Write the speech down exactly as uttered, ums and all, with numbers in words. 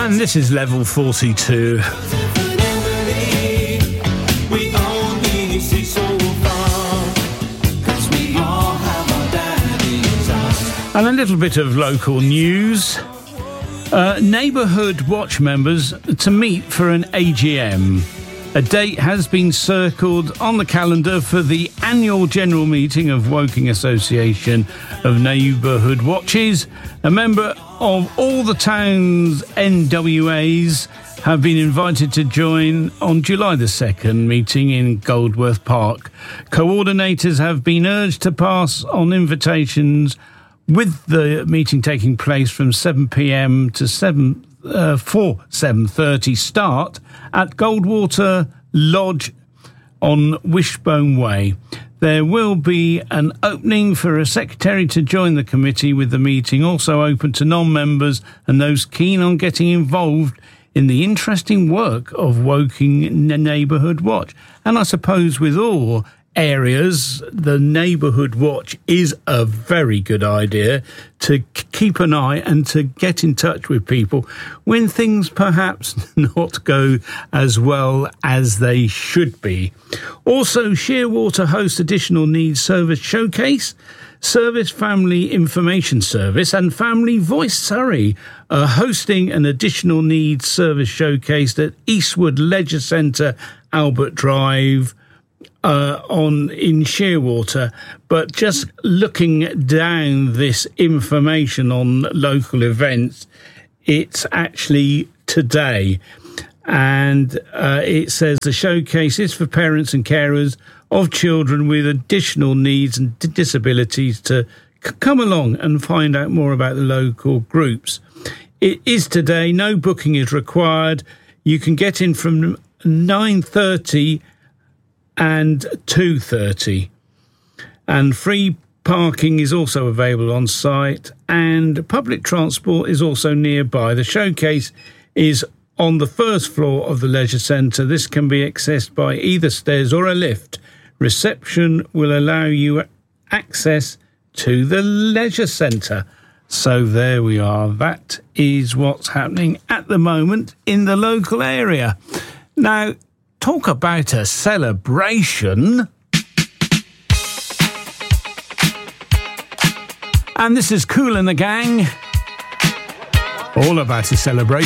And this is Level forty-two. And a little bit of local news. Uh, Neighbourhood Watch members to meet for an A G M. A date has been circled on the calendar for the annual general meeting of Woking Association of Neighbourhood Watches. A member of all the town's N W As have been invited to join on July the second meeting in Goldworth Park. Coordinators have been urged to pass on invitations, with the meeting taking place from seven p.m. to seven uh, for seven thirty start at Goldwater Lodge on Wishbone Way. There will be an opening for a secretary to join the committee, with the meeting also open to non-members and those keen on getting involved in the interesting work of Woking Neighbourhood Watch. And I suppose with all areas, the Neighbourhood Watch is a very good idea to keep an eye and to get in touch with people when things perhaps not go as well as they should be. Also, Shearwater hosts Additional Needs Service Showcase. Service Family Information Service and Family Voice Surrey are hosting an Additional Needs Service Showcase at Eastwood Leisure Centre, Albert Drive, Uh, on in Shearwater. But just looking down this information on local events, it's actually today, and uh, it says the showcase is for parents and carers of children with additional needs and d- disabilities to c- come along and find out more about the local groups. It is today. No booking is required. You can get in from nine thirty and two thirty, and free parking is also available on site, and public transport is also nearby. The showcase is on the first floor of the leisure centre. This can be accessed by either stairs or a lift. Reception will allow you access to the leisure centre. So there we are. That is what's happening at the moment in the local area. Now, talk about a celebration. And this is Kool and the Gang. All about a celebration.